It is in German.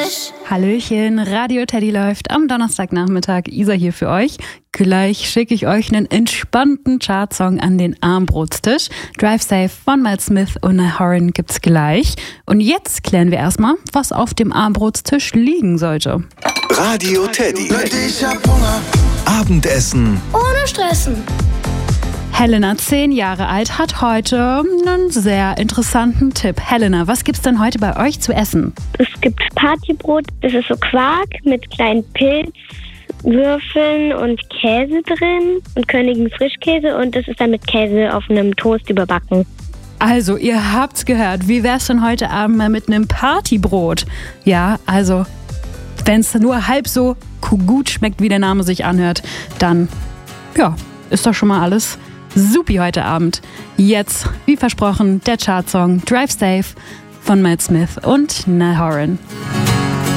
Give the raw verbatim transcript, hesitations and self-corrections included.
Tisch. Hallöchen, Radio Teddy läuft am Donnerstagnachmittag. Isa hier für euch. Gleich schicke ich euch einen entspannten Chartsong an den Armbrotstisch. Drive Safe von Mel Smith und Niall Horan gibt's gleich. Und jetzt klären wir erstmal, was auf dem Armbrotstisch liegen sollte. Radio Teddy. Leute, ich hab Hunger. Abendessen. Ohne Stressen. Helena, zehn Jahre alt, hat heute einen sehr interessanten Tipp. Helena, was gibt's denn heute bei euch zu essen? Es gibt Partybrot, das ist so Quark mit kleinen Pilzwürfeln und Käse drin und Königin Frischkäse und das ist dann mit Käse auf einem Toast überbacken. Also, ihr habt's gehört. Wie wär's denn heute Abend mal mit einem Partybrot? Ja, also, wenn's nur halb so gut schmeckt, wie der Name sich anhört, dann, ja, ist doch schon mal alles supi heute Abend. Jetzt, wie versprochen, der Chartsong Drive Safe von Mel Smith und Niall Horan.